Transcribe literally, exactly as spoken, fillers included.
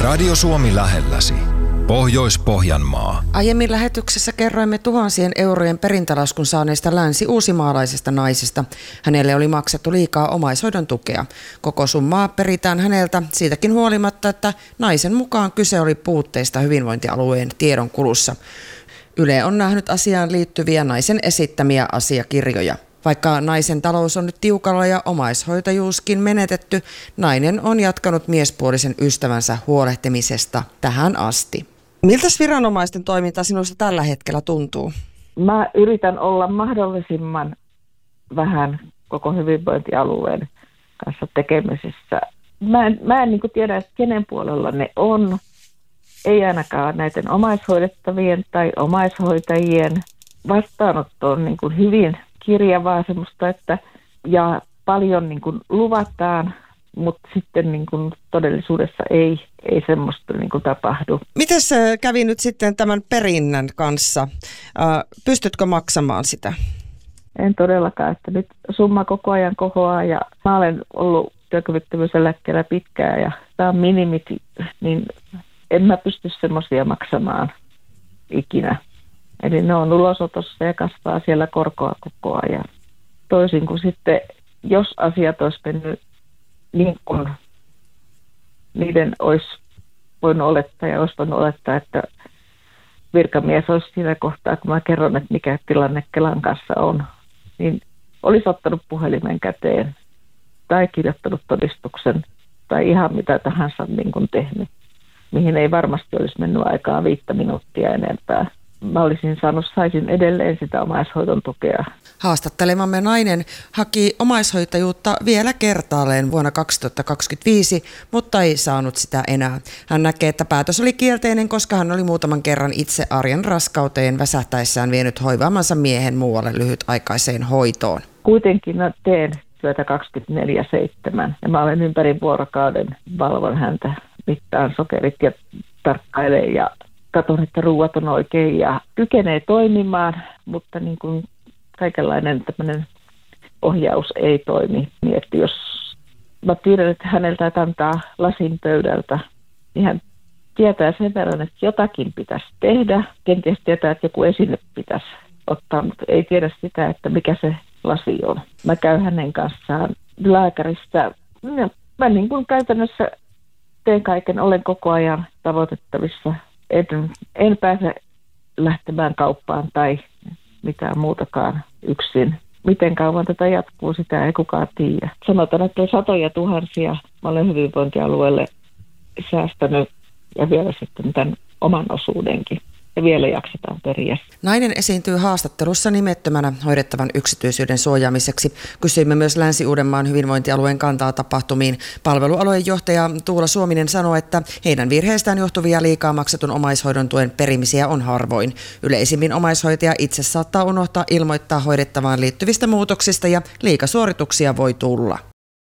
Radio Suomi lähelläsi. Pohjois-Pohjanmaa. Aiemmin lähetyksessä kerroimme tuhansien eurojen perintälaskun saaneesta länsi-uusimaalaisesta naisesta. Hänelle oli maksettu liikaa omaishoidon tukea. Koko summaa peritään häneltä siitäkin huolimatta, että naisen mukaan kyse oli puutteista hyvinvointialueen tiedonkulussa. Yle on nähnyt asiaan liittyviä naisen esittämiä asiakirjoja. Vaikka naisen talous on nyt tiukalla ja omaishoitajuuskin menetetty, nainen on jatkanut miespuolisen ystävänsä huolehtimisesta tähän asti. Miltä viranomaisten toiminta sinusta tällä hetkellä tuntuu? Mä yritän olla mahdollisimman vähän koko hyvinvointialueen kanssa tekemisissä. Mä en, mä en niin kuin tiedä, että kenen puolella ne on. Ei ainakaan näiden omaishoidettavien tai omaishoitajien. Vastaanotto on niin kuin hyvin kirjavaa semmoista, että ja paljon niin kuin luvataan, mutta sitten niin kuin todellisuudessa ei, ei semmoista niin kuin tapahdu. Miten se kävi nyt sitten tämän perinnän kanssa? Pystytkö maksamaan sitä? En todellakaan, että nyt summa koko ajan kohoaa ja mä olen ollut työkyvyttömyyseläkkeellä pitkään ja tämä on minimit, niin en mä pysty semmoisia maksamaan ikinä. Eli ne on ulosotossa ja kasvaa siellä korkoa koko ajan. Toisin kuin sitten, jos asiat olisi mennyt niin kuin niiden olisi voinut olettaa ja olisi voinut olettaa, että virkamies olisi siinä kohtaa, kun mä kerron, että mikä tilanne Kelan kanssa on, niin olisi ottanut puhelimen käteen tai kirjoittanut todistuksen tai ihan mitä tahansa niin kuin tehnyt, mihin ei varmasti olisi mennyt aikaa viittä minuuttia enempää. Mä olisin saanut, saisin edelleen sitä omaishoidon tukea. Haastattelemamme nainen haki omaishoitajuutta vielä kertaalleen vuonna kaksituhattakaksikymmentäviisi, mutta ei saanut sitä enää. Hän näkee, että päätös oli kielteinen, koska hän oli muutaman kerran itse arjen raskauteen väsähtäessään vienyt hoivaamansa miehen muualle lyhytaikaiseen hoitoon. Kuitenkin teen työtä kaksikymmentäneljä seitsemän ja mä olen ympäri vuorokauden, valvon häntä, mittaan sokerit ja tarkkailen ja katson, että ruuat on oikein ja kykenee toimimaan, mutta niin kuin kaikenlainen tämmöinen ohjaus ei toimi. Niin että jos mä pyydän, että häneltä että antaa lasin pöydältä, niin hän tietää sen verran, että jotakin pitäisi tehdä. Kenties tietää, että joku esine pitäisi ottaa, mutta ei tiedä sitä, että mikä se lasi on. Mä käyn hänen kanssaan lääkärissä. Mä niin kuin käytännössä teen kaiken, olen koko ajan tavoitettavissa. En, en pääse lähtemään kauppaan tai mitään muutakaan yksin. Miten kauan tätä jatkuu, sitä ei kukaan tiedä. Sanotaan, että on satoja tuhansia. Mä olen hyvinvointialueelle säästänyt ja vielä sitten tämän oman osuudenkin. Ja vielä jaksetaan periä. Nainen esiintyy haastattelussa nimettömänä hoidettavan yksityisyyden suojaamiseksi. Kysyimme myös Länsi-Uudenmaan hyvinvointialueen kantaa tapahtumiin. Palvelualueen johtaja Tuula Suominen sanoi, että heidän virheestään johtuvia liikaa maksetun omaishoidon tuen perimisiä on harvoin. Yleisimmin omaishoitaja itse saattaa unohtaa ilmoittaa hoidettavaan liittyvistä muutoksista ja liikasuorituksia voi tulla.